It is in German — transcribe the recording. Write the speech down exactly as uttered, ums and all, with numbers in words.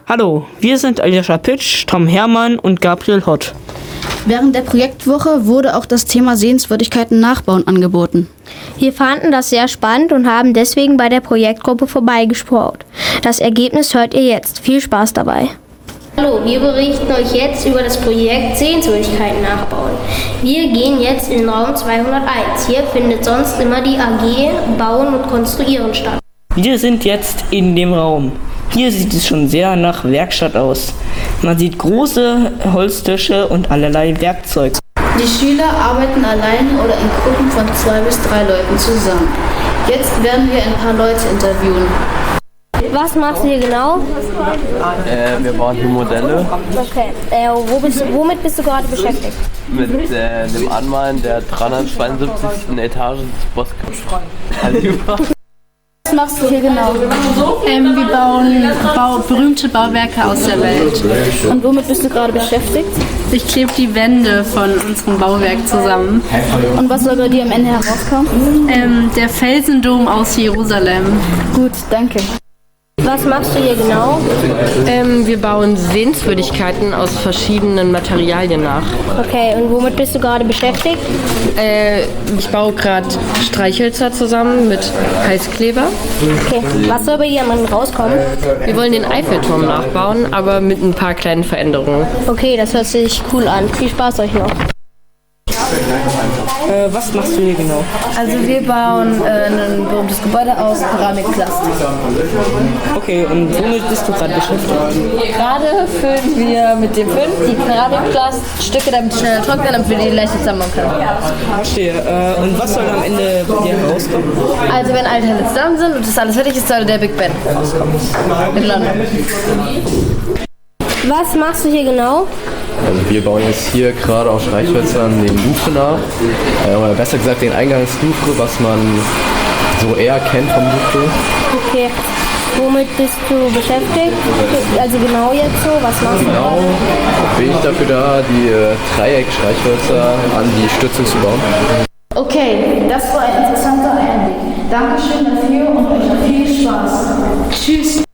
Hallo, wir sind Aljoscha Pitsch, Tom Hermann und Gabriel Hott. Während der Projektwoche wurde auch das Thema Sehenswürdigkeiten nachbauen angeboten. Wir fanden das sehr spannend und haben deswegen bei der Projektgruppe vorbeigeschaut. Das Ergebnis hört ihr jetzt. Viel Spaß dabei. Hallo, wir berichten euch jetzt über das Projekt Sehenswürdigkeiten nachbauen. Wir gehen jetzt in Raum zweihunderteins. Hier findet sonst immer die A G Bauen und Konstruieren statt. Wir sind jetzt in dem Raum. Hier sieht es schon sehr nach Werkstatt aus. Man sieht große Holztische und allerlei Werkzeug. Die Schüler arbeiten allein oder in Gruppen von zwei bis drei Leuten zusammen. Jetzt werden wir ein paar Leute interviewen. Was machst du hier genau? Äh, wir bauen hier Modelle. Okay. Äh, wo bist, womit bist du gerade beschäftigt? Mit äh, dem Anmalen der dreihundertzweiundsiebzigsten Etage des Burj Khalifa. Was machst du hier genau? Ähm, wir bauen Bau, berühmte Bauwerke aus der Welt. Und womit bist du gerade beschäftigt? Ich klebe die Wände von unserem Bauwerk zusammen. Und was soll bei dir am Ende herauskommen? Ähm, der Felsendom aus Jerusalem. Gut, danke. Was machst du hier genau? Ähm, wir bauen Sehenswürdigkeiten aus verschiedenen Materialien nach. Okay, und womit bist du gerade beschäftigt? Äh, ich baue gerade Streichhölzer zusammen mit Heißkleber. Okay, was soll bei dir am Ende rauskommen? Wir wollen den Eiffelturm nachbauen, aber mit ein paar kleinen Veränderungen. Okay, das hört sich cool an. Viel Spaß euch noch. Äh, was machst du hier genau? Also wir bauen äh, ein berühmtes Gebäude aus Keramikglas. Okay, und womit bist du gerade beschäftigt? Gerade füllen wir mit dem Föhn die Keramikglasstücke, damit sie schneller trocknen, damit wir die leichter zusammenbauen können. Verstehe. Äh, und was soll am Ende bei dir herauskommen? Also wenn alle Teile zusammen sind und das alles fertig ist, soll der Big Ben rauskommen. In London. Was machst du hier genau? Also wir bauen jetzt hier gerade auf Streichhölzern den Luke nach. Äh, oder besser gesagt den Eingangsluke, was man so eher kennt vom Luke. Okay. Womit bist du beschäftigt? Also genau jetzt so, was machst du? Genau bin ich dafür da, die äh, Dreieck-Streichhölzer an die Stützen zu bauen. Okay, das war ein interessanter Einblick. Dankeschön dafür und euch noch viel Spaß. Tschüss.